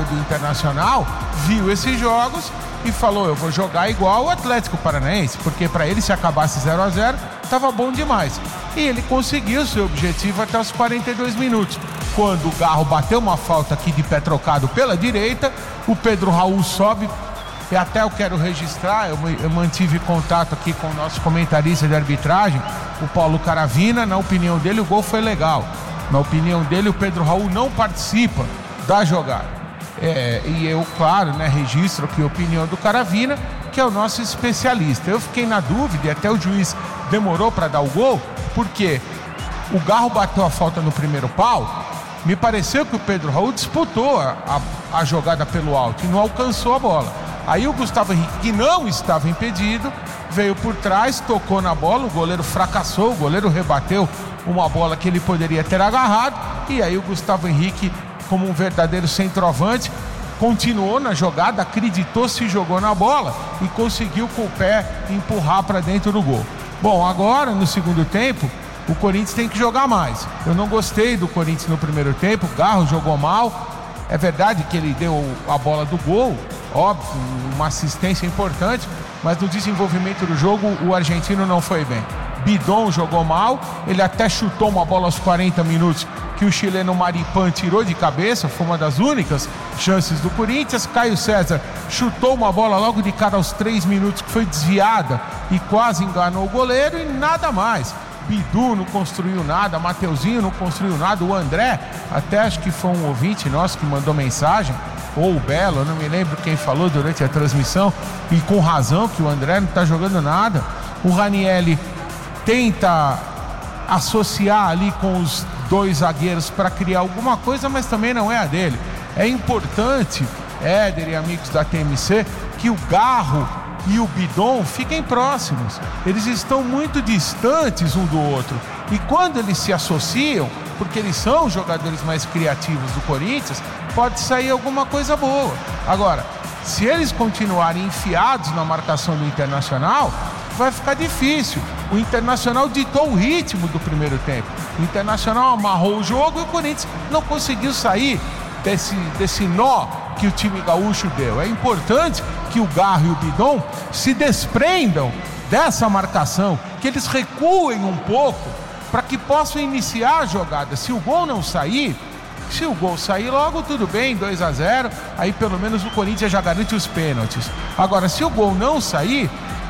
do Internacional viu esses jogos e falou: eu vou jogar igual o Atlético Paranaense, porque para ele, se acabasse 0-0, estava bom demais. E ele conseguiu seu objetivo até os 42 minutos, quando o Garro bateu uma falta aqui de pé trocado pela direita, o Pedro Raul sobe, e até eu quero registrar, eu mantive contato aqui com o nosso comentarista de arbitragem, o Paulo Caravina. Na opinião dele, o gol foi legal. Na opinião dele, o Pedro Raul não participa da jogada. E eu, claro, registro aqui a opinião do Caravina, que é o nosso especialista. Eu fiquei na dúvida, e até o juiz demorou para dar o gol, porque o Garro bateu a falta no primeiro pau. Me pareceu que o Pedro Raul disputou a jogada pelo alto e não alcançou a bola. Aí o Gustavo Henrique, que não estava impedido, veio por trás, tocou na bola, o goleiro fracassou, o goleiro rebateu uma bola que ele poderia ter agarrado, e aí o Gustavo Henrique, como um verdadeiro centroavante, continuou na jogada, acreditou, se jogou na bola e conseguiu com o pé empurrar para dentro do gol. Bom, agora no segundo tempo, o Corinthians tem que jogar mais. Eu não gostei do Corinthians no primeiro tempo, o Garro jogou mal. É verdade que ele deu a bola do gol, óbvio, uma assistência importante, mas no desenvolvimento do jogo o argentino não foi bem. Bidon jogou mal, ele até chutou uma bola aos 40 minutos que o chileno Maripan tirou de cabeça, foi uma das únicas chances do Corinthians. Caio César chutou uma bola logo de cara aos 3 minutos que foi desviada e quase enganou o goleiro, e nada mais. Bidu não construiu nada, Mateuzinho não construiu nada, o André, até acho que foi um ouvinte nosso que mandou mensagem, ou o Belo, eu não me lembro quem falou durante a transmissão, e com razão, que o André não está jogando nada. O Ranieri tenta associar ali com os dois zagueiros para criar alguma coisa, mas também não é a dele. É importante, Éder e amigos da TMC, que o Garro e o Bidon fiquem próximos. Eles estão muito distantes um do outro, e quando eles se associam, porque eles são os jogadores mais criativos do Corinthians, pode sair alguma coisa boa. Agora, se eles continuarem enfiados na marcação do Internacional, vai ficar difícil. O Internacional ditou o ritmo do primeiro tempo, o Internacional amarrou o jogo e o Corinthians não conseguiu sair desse nó que o time gaúcho deu. É importante que o Garro e o Bidon se desprendam dessa marcação, que eles recuem um pouco para que possam iniciar a jogada. Se o gol não sair, se o gol sair logo, tudo bem, 2-0, aí pelo menos o Corinthians já garante os pênaltis. Agora, se o gol não sair,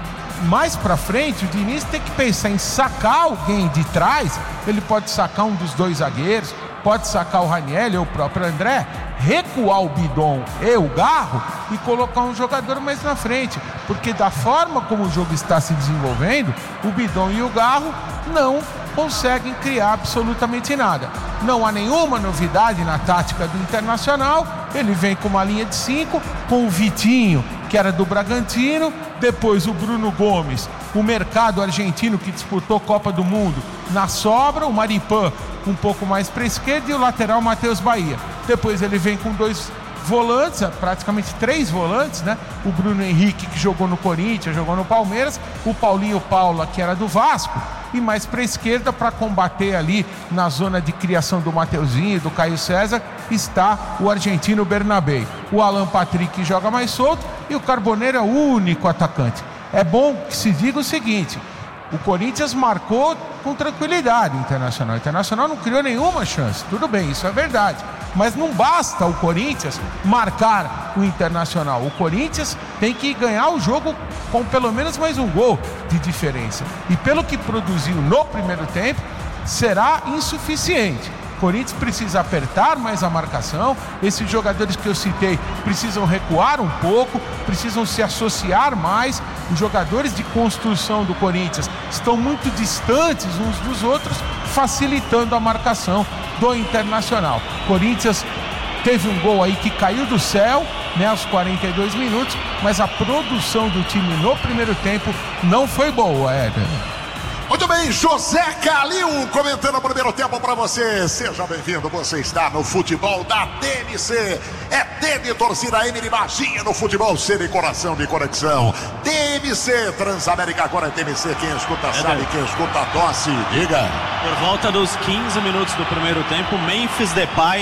mais pra frente o Diniz tem que pensar em sacar alguém de trás. Ele pode sacar um dos dois zagueiros, pode sacar o Ranieri ou o próprio André, recuar o Bidon e o Garro e colocar um jogador mais na frente, porque da forma como o jogo está se desenvolvendo, o Bidon e o Garro não conseguem criar absolutamente nada. Não há nenhuma novidade na tática do Internacional. Ele vem com uma linha de 5, com o Vitinho, que era do Bragantino, depois o Bruno Gomes, o mercado argentino que disputou Copa do Mundo, na sobra, o Maripan um pouco mais para a esquerda e o lateral Matheus Bahia. Depois ele vem com dois volantes, praticamente 3 volantes, né? O Bruno Henrique, que jogou no Corinthians, jogou no Palmeiras, o Paulinho Paula, que era do Vasco, e mais para a esquerda, para combater ali na zona de criação do Mateuzinho e do Caio César, está o argentino Bernabé. O Alan Patrick joga mais solto e o Carboneiro é o único atacante. É bom que se diga o seguinte: o Corinthians marcou com tranquilidade o Internacional. O Internacional não criou nenhuma chance. Tudo bem, isso é verdade. Mas não basta o Corinthians marcar o Internacional. O Corinthians tem que ganhar o jogo com pelo menos mais um gol de diferença. E pelo que produziu no primeiro tempo, será insuficiente. O Corinthians precisa apertar mais a marcação. Esses jogadores que eu citei precisam recuar um pouco, precisam se associar mais. Os jogadores de construção do Corinthians estão muito distantes uns dos outros, facilitando a marcação do Internacional. Corinthians teve um gol aí que caiu do céu, né, aos 42 minutos, mas a produção do time no primeiro tempo não foi boa, Éder. Muito bem, José Calil comentando o primeiro tempo para você. Seja bem-vindo, você está no futebol da TMC. É TM, torcida M de magia no futebol, ser e coração de conexão. TMC, Transamérica agora é TMC. Quem escuta sabe, quem escuta tosse. Diga. Por volta dos 15 minutos do primeiro tempo, Memphis Depay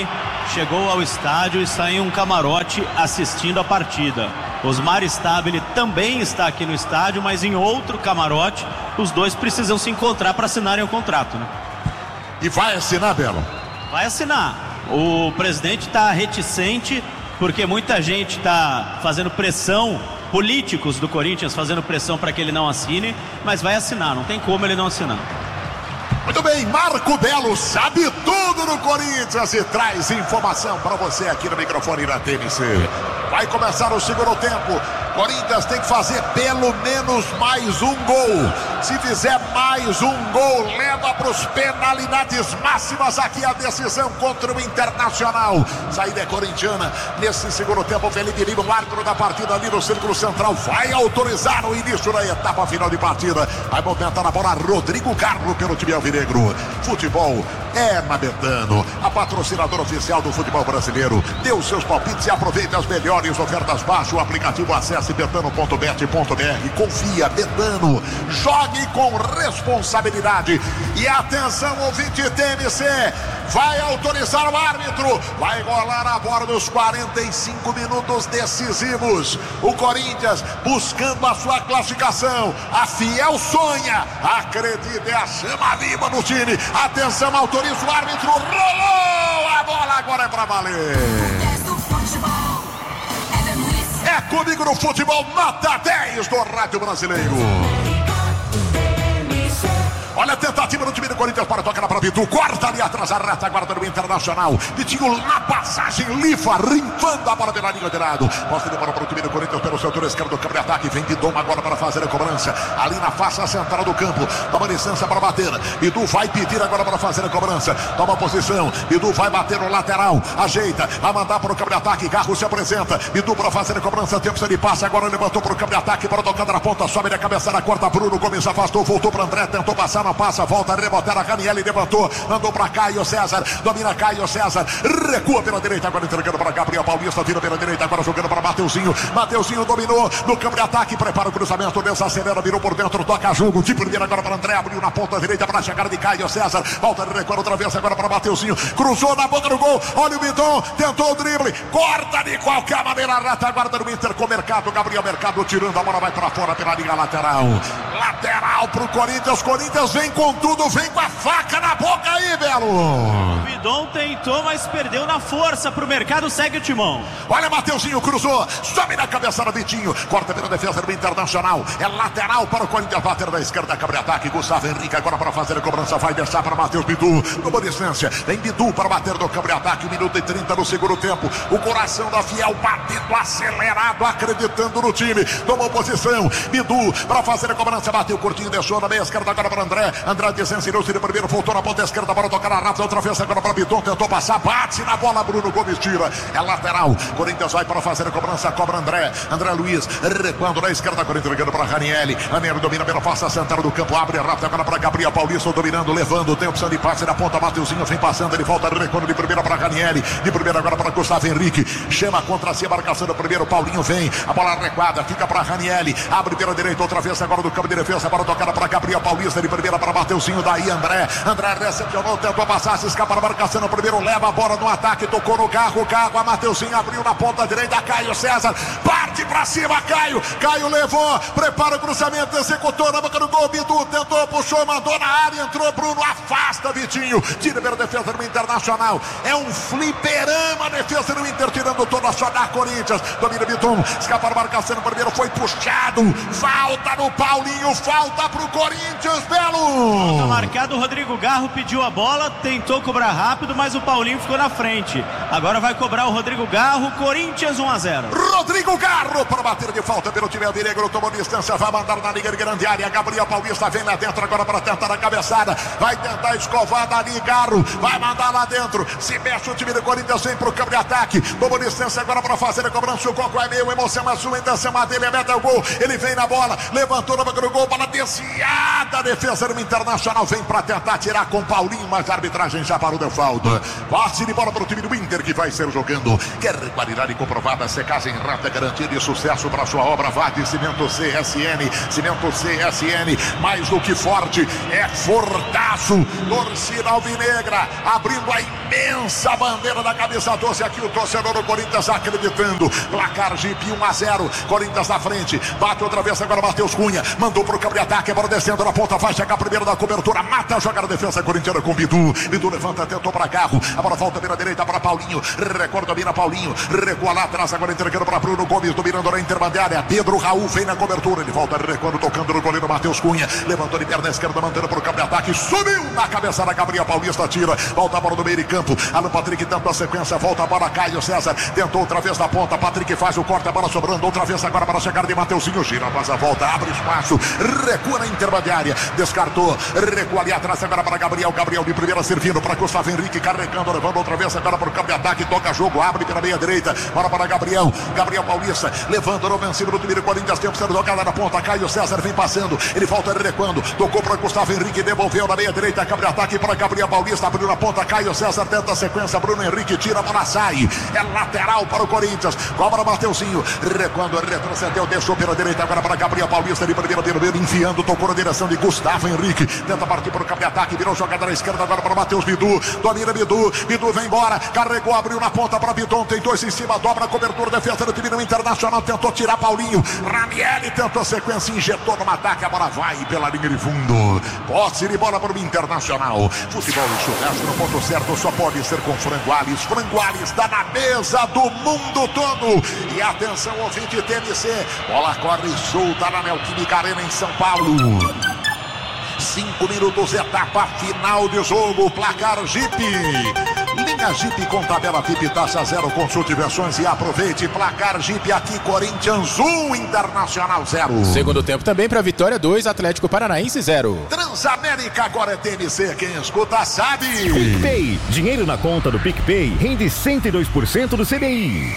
chegou ao estádio e está em um camarote assistindo a partida. Osmar Stabile também está aqui no estádio, mas em outro camarote. Os dois precisam se encontrar para assinarem o contrato, né? E vai assinar, Belo? Vai assinar. O presidente está reticente porque muita gente está fazendo pressão, políticos do Corinthians fazendo pressão para que ele não assine, mas vai assinar, não tem como ele não assinar. Muito bem, Marco Belo sabe tudo no Corinthians e traz informação para você aqui no microfone da TNC. Vai começar o segundo tempo. Corinthians tem que fazer pelo menos mais um gol. Se fizer mais um gol, leva para os penalidades máximas aqui a decisão contra o Internacional. Saída é corintiana. Nesse segundo tempo, Felipe Lima, o árbitro da partida ali no círculo central, vai autorizar o início da etapa final de partida. Vai movimentar a bola Rodrigo Carlos pelo time alvinegro. Futebol é na Betano, a patrocinadora oficial do futebol brasileiro. Dê os seus palpites e aproveite as melhores ofertas. Baixe o aplicativo, acesse betano.bet.br. Confia, Betano. Jogue com responsabilidade. E atenção, ouvinte TNC, vai autorizar o árbitro. Vai rolar a bola nos 45 minutos decisivos. O Corinthians buscando a sua classificação. A Fiel sonha. Acredite, é a chama viva no time. Atenção, autoriza o árbitro. Rolou a bola, agora é pra valer. É comigo no futebol, nota 10 do Rádio Brasileiro. Olha a tentativa do time do Corinthians para tocar para Bidu. Corta ali atrás a reta, guarda do Internacional. Vitinho na passagem, lifa, rimpando a bola pela linha de lado. Posta de bola para o time do Corinthians pelo setor esquerdo do campo de ataque. Vem Bidon agora para fazer a cobrança. Ali na face central do campo. Toma licença para bater. Bidu vai pedir agora para fazer a cobrança. Toma posição. Bidu vai bater no lateral. Ajeita, vai mandar para o campo de ataque. Garro se apresenta. Bidu para fazer a cobrança. Tempo de passe. Agora levantou para o campo de ataque. Para tocar na ponta. Sobe na cabeça na corta. Bruno Gomes afastou. Voltou para André. Tentou passar. Não passa, volta a rebotar a Ranieri, levantou, andou para Caio César, domina Caio César, recua pela direita, agora entregando para Gabriel Paulista, vira pela direita, agora jogando para Mateuzinho, Mateuzinho dominou no campo de ataque, prepara o cruzamento, desacelera, virou por dentro, toca jogo, de primeira agora para André, abriu na ponta direita para a chegada de Caio César, volta a recuar outra vez agora para Mateuzinho, cruzou na boca do gol, olha o Bidon, tentou o drible, corta de qualquer maneira, a retaguarda do Inter com o Mercado, Gabriel Mercado tirando a bola, vai para fora pela linha lateral, lateral pro Corinthians, Corinthians vem com tudo, vem com a faca na boca aí, Belo. O Bidon tentou, mas perdeu na força pro Mercado, segue o timão. Olha, Mateuzinho cruzou, sobe na cabeça do Vitinho, corta pela defesa do Internacional, é lateral para o Corinthians, bater da esquerda, cabre ataque, Gustavo Henrique agora para fazer a cobrança, vai deixar para Matheus Bidu, numa distância, vem Bidu para bater do cabre ataque, 1 minuto e 30 no segundo tempo, o coração da Fiel batendo acelerado, acreditando no time, tomou posição, Bidu para fazer a cobrança, bateu curtinho, deixou na meia esquerda agora para André, André desensinou-se de primeiro, voltou na ponta esquerda para tocar a rápida, outra vez agora para Bidon, tentou passar, bate na bola, Bruno Gomes tira, é lateral, Corinthians vai para fazer a cobrança, cobra André Luiz, recuando na esquerda, agora entregando para Ranieri domina pela face central do campo, abre rápido agora para Gabriel Paulista, dominando, levando, tem opção de passe na ponta, Mateuzinho vem passando, ele volta, recuando de primeira para Ranieri, de primeira agora para Gustavo Henrique, chama contra si a marcação do primeiro, Paulinho vem, a bola recuada, fica para Ranieri, abre pela direita, outra vez agora do campo de defesa, para tocar para Gabriel Paulista, de primeira para Mateuzinho, daí André recepcionou, tentou passar, se escapa na marcação no primeiro, leva a bola no ataque, tocou no Garro, a Mateuzinho abriu na ponta direita, Caio César, parte pra cima, Caio levou, prepara o cruzamento, executou na boca do gol, Bidu tentou, puxou, mandou na área, entrou Bruno, afasta Vitinho, tira pela defesa do Internacional, é um fliperama a defesa do Inter, tirando toda a sua da Corinthians, domina Bidon, escapa na marcação no primeiro, foi puxado, falta no Paulinho, falta pro Corinthians, Belo! Falta marcado, o Rodrigo Garro pediu a bola, tentou cobrar rápido, mas o Paulinho ficou na frente, agora vai cobrar o Rodrigo Garro, Corinthians 1-0. Rodrigo Garro para bater de falta pelo time alvinegro, tomou distância, vai mandar na liga de grande área, Gabriel Paulista vem lá dentro agora para tentar a cabeçada, vai tentar escovar dali, Garro, vai mandar lá dentro, se mexe o time do Corinthians, vem pro campo de ataque, tomou distância agora para fazer a cobrança, o Coco é meio emoção, a sua intenção dele é meta o gol, ele vem na bola, levantou na boca do gol, bola desviada, a defesa do Internacional vem para tentar tirar com Paulinho, mas a arbitragem já parou de falta, passe de bola para o time do Inter que vai ser jogando, quer qualidade comprovada, secagem rápida, garantir de sucesso para sua obra. Vá de Cimento CSN. Cimento CSN, mais do que forte, é fortaço. Torcida alvinegra, abrindo a imensa bandeira da camisa 12. Aqui o torcedor do Corinthians acreditando. Placar Jeep 1-0. Corinthians na frente. Bate outra vez agora Matheus Cunha. Mandou pro campo de ataque. A bola descendo na ponta. Vai chegar primeiro da cobertura. Mata a jogada. Defesa corintiana com Bidu. Bidu levanta, tentou para Carro. A bola volta pela direita para Paulinho. Recorda, domina Paulinho. Recua lá atrás. Agora entregando para Bruno Gomes. Dominando na intermediária. Pedro Raul vem na cobertura. Ele volta recuando, tocando no goleiro Matheus Cunha. Levantou de perna esquerda, mantendo pro campo de ataque. Subiu na cabeça da Gabriel Paulista. Tira. Volta a bola do meio de campo. Alan Patrick tenta a sequência. Volta a bola. Caio César. Tentou outra vez na ponta. Patrick faz o corte. A bola sobrando. Outra vez agora para chegar de Mateuzinho. Gira, faz a volta. Abre espaço. Recua na intermediária. Descartou. Recua ali atrás agora para Gabriel. Gabriel de primeira servindo para Gustavo Henrique. Carregando. Levando outra vez agora para o campo de ataque. Toca jogo. Abre pela meia direita. Bora para Gabriel. Gabriel Paulista. Levando no vencido do time do Corinthians. Tempo sendo jogada na ponta. Caio César vem passando. Ele volta recuando. Tocou para Gustavo Henrique. Devolveu na meia direita. Cabe ataque para Gabriel Paulista. Abriu na ponta. Caio César tenta a sequência. Bruno Henrique tira. A bola sai. É lateral para o Corinthians. Cobra Mateuzinho. Recuando. Retrocedeu. Deixou pela direita. Agora para Gabriel Paulista. De primeiro. Enfiando. Tocou na direção de Gustavo Henrique. Tenta partir para o campo de ataque. Virou jogada na esquerda. Agora para Matheus Bidu. Domina Bidu. Bidu vem embora. Carregou. Abriu na ponta para Bidon. Tem dois em cima. Dobra a cobertura. Defesa do time do Internacional. Tentou tirar Paulinho. Ranieri tentou a sequência. Injetou no ataque. A bola vai pela linha de fundo. Posse de bola para o Internacional. Futebol e churrasco no ponto certo. Só pode ser com Franguales. Franguales está na mesa do mundo todo. E atenção, ouvinte TNC. Bola corre solta na Neoquímica Arena em São Paulo. 5 minutos, etapa final de jogo. Placar Jeep. Linha Jeep com tabela VIP, taxa zero. Consulte versões e aproveite. Placar Jeep aqui, Corinthians 1, Internacional 0. Segundo tempo também para Vitória 2, Atlético Paranaense 0. Transamérica agora é TNC, quem escuta sabe. PicPay, dinheiro na conta do PicPay rende 102% do CDI.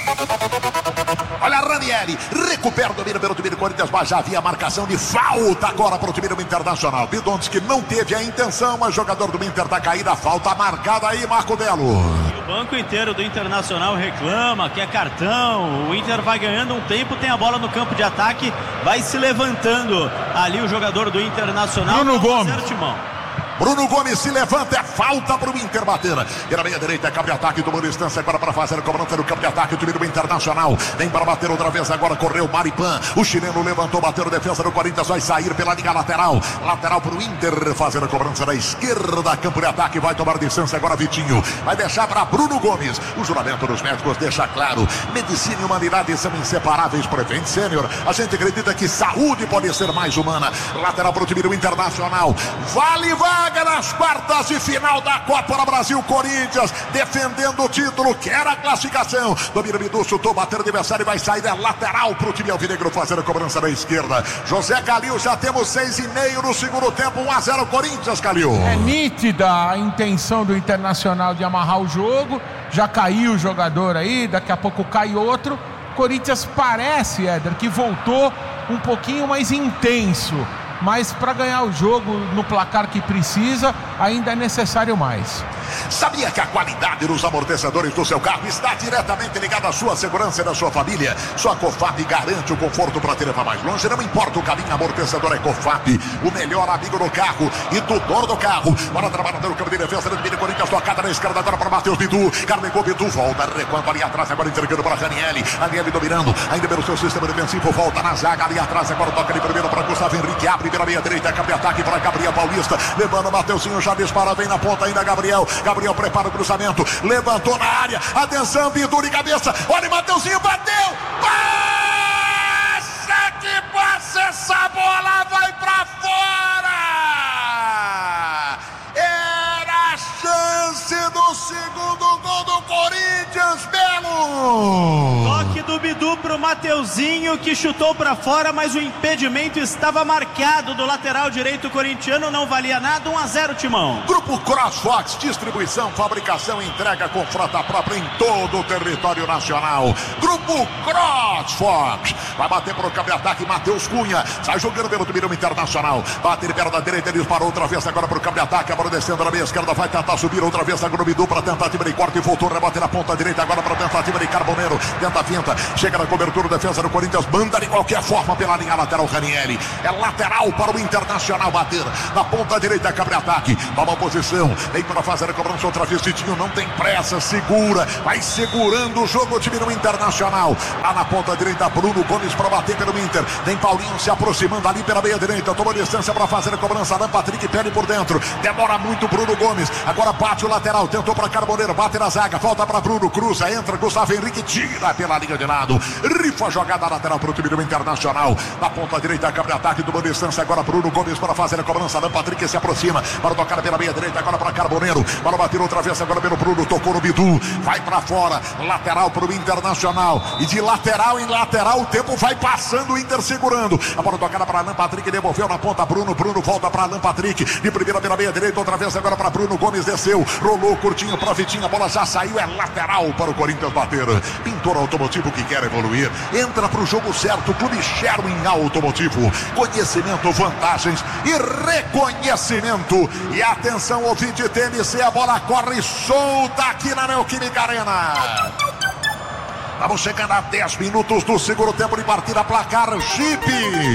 Olha Ranieri, recupera o domínio pelo time do Corinthians, mas já havia marcação de falta agora para o time do Internacional. Bidon que não teve a intenção, mas jogador do Inter tá caído, a falta marcada aí, Marco Belo. E o banco inteiro do Internacional reclama que é cartão. O Inter vai ganhando um tempo, tem a bola no campo de ataque, vai se levantando ali o jogador do Internacional. Bruno Gomes. Bruno Gomes se levanta, é falta para o Inter bater. Pela meia direita, cabe ataque, tomou distância agora para fazer a cobrança no campo de ataque. O time do Internacional vem para bater outra vez. Agora correu Maripan. O chileno levantou, bateu, defesa do Corinthians vai sair pela linha lateral. Lateral para o Inter fazer a cobrança na esquerda. Campo de ataque, vai tomar distância agora Vitinho. Vai deixar para Bruno Gomes. O juramento dos médicos deixa claro: medicina e humanidade são inseparáveis. Prevent Sênior. A gente acredita que saúde pode ser mais humana. Lateral para o time do Internacional. Vale nas quartas de final da Copa do Brasil. Corinthians defendendo o título, quer a classificação. Domina Bidu, chutou, bateu o adversário e vai sair. É lateral para o time alvinegro fazer a cobrança na esquerda. José Calil, já temos 6,5 no segundo tempo. 1-0 Corinthians, Calil. É nítida a intenção do Internacional de amarrar o jogo. Já caiu o jogador aí, daqui a pouco cai outro. Corinthians parece, Éder, que voltou um pouquinho mais intenso. Mas para ganhar o jogo no placar que precisa, ainda é necessário mais. Sabia que a qualidade dos amortecedores do seu carro está diretamente ligada à sua segurança e da sua família? Só a Cofap garante o conforto para te levar mais longe. Não importa o caminho, amortecedor é Cofap, o melhor amigo do carro e do dono do carro. Bora trabalhar no campo de defesa do time Corinthians, tocada na esquerda agora para Matheus Bidu. Carregou Bidu, volta, recuando ali atrás, agora entregando para Ranieri. Ranieri dominando, ainda pelo seu sistema defensivo, volta na zaga ali atrás, agora toca de primeiro para Gustavo Henrique, abre pela meia direita, campo de ataque para Gabriel Paulista, levando o Mateuzinho, já dispara, vem na ponta ainda Gabriel prepara o cruzamento, levantou na área, atenção, Bidu de cabeça, olha o Mateuzinho, bateu, passa que passa, essa bola vai pra fora, era a chance do segundo gol do Corinthians, Belo. Toque do Bidu pro Mateuzinho, que chutou pra fora, mas o impedimento estava marcado do lateral direito corintiano, não valia nada. 1-0 Timão. Grupo CrossFox, distribuição, fabricação e entrega com frota própria em todo o território nacional. Grupo CrossFox, vai bater pro campo de ataque, Matheus Cunha, sai jogando pelo time Internacional, bate ele perto da direita, ele disparou outra vez agora pro campo de ataque, agora descendo na meia esquerda, vai tentar subir outra vez agora o Bidu para tentativa de corte, voltou, rebote na ponta direita agora para tentativa de Carboneiro, tenta a finta, chega na cobertura, defesa do Corinthians, manda de qualquer forma pela linha lateral, Ranieri. É lateral para o Internacional bater. Na ponta direita, cabe ataque. Toma posição, vem para fazer a cobrança outra vez. Titinho não tem pressa, segura, vai segurando o jogo, o time do Internacional. Lá na ponta direita, Bruno Gomes para bater pelo Inter. Tem Paulinho se aproximando ali pela meia direita. Tomou distância para fazer a cobrança. Alan Patrick perde por dentro. Demora muito Bruno Gomes. Agora bate o lateral. Tentou para Carboneiro. Bate na zaga. Volta para Bruno. Cruza. Entra Gustavo Henrique. Tira pela linha de lado. Rifa a jogada lateral para o time do Internacional. Na ponta direita, cabe ataque. Tomou distância agora Bruno Gomes para fazer a cobrança. Alan Patrick se aproxima para tocar pela meia direita. Agora para Carboneiro. Para bater outra vez agora pelo Bruno. Tocou no Bidu. Vai para fora. Lateral para o Internacional. E de lateral em lateral o tempo vai passando. O Inter segurando. A bola tocada para Alan Patrick. Devolveu na ponta Bruno. Bruno volta para Alan Patrick. De primeira pela meia direita. Outra vez agora para Bruno Gomes. Desceu. Rolou curtinho para Vitinho. A bola já saiu. É lateral para o Corinthians bater. Pintor Automotivo que quer evoluir. Entra para o jogo certo. Clube Sherwin Automotivo. Conhecimento, vantagens e reconhecimento. E atenção, ouvinte TNC. A bola corre solta aqui na Neoquímica Arena. Estamos chegando a 10 minutos do segundo tempo de partida. Placar Chip.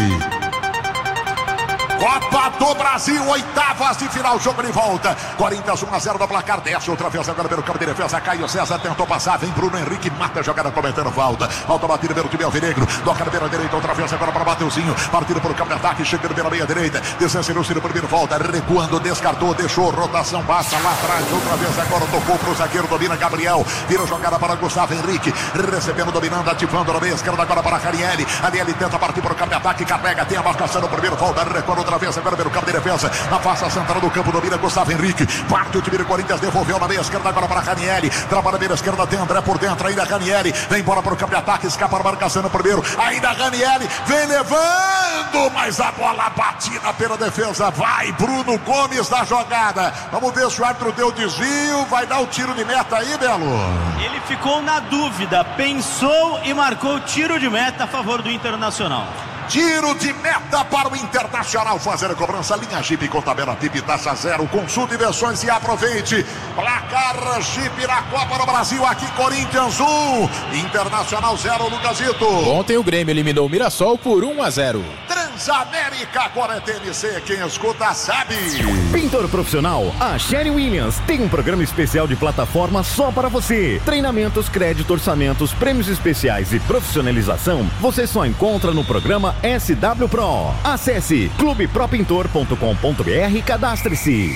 Copa do Brasil, oitavas de final, jogo de volta. Corinthians 1-0 no placar, desce outra vez agora pelo campo de defesa. Caio César tentou passar, vem Bruno Henrique, mata a jogada cometendo falta. Falta batida pelo time alvinegro, toca na beira direita, outra vez agora para Mateuzinho. Partido pelo campo de ataque, chegando pela meia direita. Descendo no primeiro, volta, recuando, descartou, deixou, rotação, passa lá atrás. Outra vez agora tocou para o zagueiro, domina Gabriel. Vira a jogada para Gustavo Henrique, recebendo, dominando, ativando na meia esquerda agora para Ranieri. Ranieri tenta partir para o campo de ataque, carrega, tem a marcação no primeiro, volta, recuando. Outra vez agora pelo campo de defesa, na face central do campo, domina Gustavo Henrique, parte o time do Corinthians, devolveu na meia esquerda agora para Ranieri, trabalha na meia esquerda, tem André por dentro, ainda Ranieri, vem embora para o campo de ataque, escapa a marcação no primeiro, ainda Ranieri, vem levando, mas a bola batida pela defesa, vai Bruno Gomes da jogada, vamos ver se o árbitro deu desvio, vai dar o tiro de meta aí, Belo? Ele ficou na dúvida, pensou e marcou o tiro de meta a favor do Internacional. Tiro de meta para o Internacional fazer a cobrança. Linha Jeep com tabela Tip, taxa zero. Consulte versões e aproveite. Placar Jeep na Copa do Brasil. Aqui Corinthians 1, Internacional 0, Lucasito. Ontem o Grêmio eliminou o Mirassol por 1-0. Transamérica, agora é TNC. Quem escuta sabe. Pintor profissional, a Sherwin Williams tem um programa especial de plataforma só para você. Treinamentos, crédito, orçamentos, prêmios especiais e profissionalização você só encontra no programa SW Pro. Acesse clubepropintor.com.br e cadastre-se.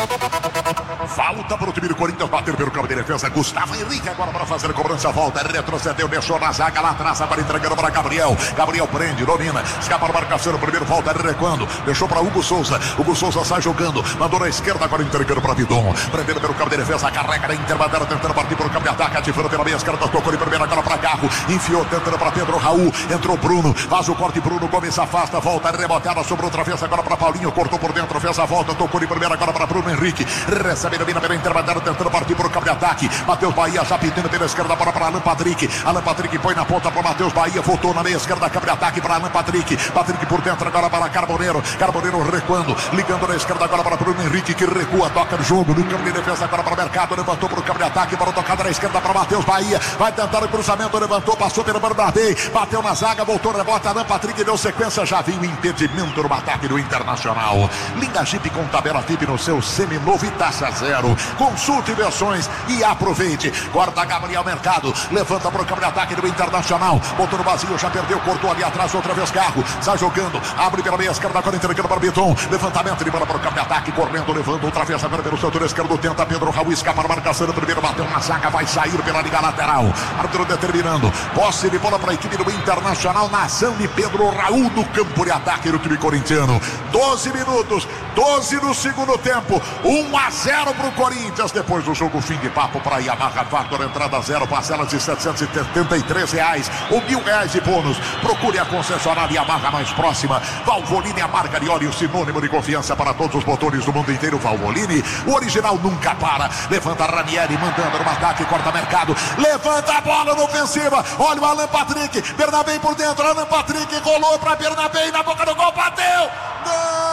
Falta para o time do Corinthians bater pelo campo de defesa. Gustavo Henrique agora para fazer a cobrança. Volta, retrocedeu, deixou na zaga lá atrás. Agora entregando para Gabriel. Gabriel prende, domina. Escapa a marcação. Primeiro volta, recuando. Deixou para Hugo Souza. Hugo Souza sai jogando. Mandou na esquerda, agora entregando para Vidon. Prendendo pelo campo de defesa. Carrega na Interbandeira, tentando partir para o campo de ataque. Ativando pela meia esquerda. Tocou de primeira agora para Garro. Enfiou, tentando para Pedro Raul. Entrou Bruno. Faz o corte. Bruno Gomes afasta. Volta, reboteada sobre outra vez. Agora para Paulinho. Cortou por dentro. Fez a volta. Tocou de primeira agora para Bruno Henrique. Recebe, domina pela Interbandeira, tentando partir para o campo de ataque. Matheus Bahia já pedindo pela esquerda. Bola para Alan Patrick. Alan Patrick põe na ponta para Matheus Bahia. Voltou na meia esquerda. Campo de ataque para Alan Patrick. Patrick por dentro agora para Carboneiro. Carboneiro recuando. Ligando na esquerda agora para Bruno Henrique, que recua. Toca no jogo. No campo de defesa agora para o Mercado. Levantou para o campo de ataque. Para a tocada na esquerda para Matheus Bahia. Vai tentar o cruzamento. Levantou. Passou pelo Bernardei. Bateu na zaga. Voltou. Rebota. Alan Patrick deu sequência. Já viu o impedimento no ataque do Internacional. Linha Jeep com tabela Tip no seu seminovo e taxa zero. Consulte versões e aproveite. Corta Gabriel Mercado. Levanta para o campo de ataque do Internacional. Botou no vazio. Já perdeu. Cortou ali atrás. Outra vez Garro. Sai jogando. Abre pela meia esquerda. Agora entregando para o Biton. Levantamento de bola para o campo de ataque. Correndo. Levando outra vez agora pelo setor esquerdo. Tenta Pedro Raul. Escapa a marcação. Primeiro bateu na zaga. Vai sair pela liga lateral. Árbitro determinando. Posse de bola para a equipe do Internacional. Na ação de Pedro Raul no campo de ataque do time corintiano. 12 minutos. 12 no segundo tempo. 1-0 para o Corinthians. Depois do jogo, fim de papo para Yamaha Factor. Entrada zero. Parcelas de R$773. ou R$1.000 de bônus. Procure a concessionária Yamaha mais próxima. Valvoline, a marca de óleo, sinônimo de confiança para todos os motores do mundo inteiro. Valvoline, o original nunca para. Levanta Ranieri, mandando no ataque, corta Mercado. Levanta a bola na ofensiva. Olha o Alan Patrick. Bernabé por dentro. Alan Patrick rolou para Bernabé na boca do gol. Bateu. Gol!